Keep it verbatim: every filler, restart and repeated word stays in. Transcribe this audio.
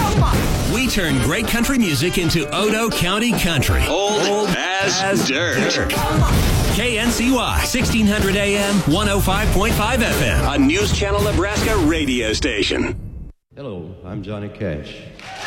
We turn great country music into Odo County country. Old, Old as, as dirt. dirt. K N C Y, sixteen hundred A M, one oh five point five F M. A News Channel Nebraska radio station. Hello, I'm Johnny Cash.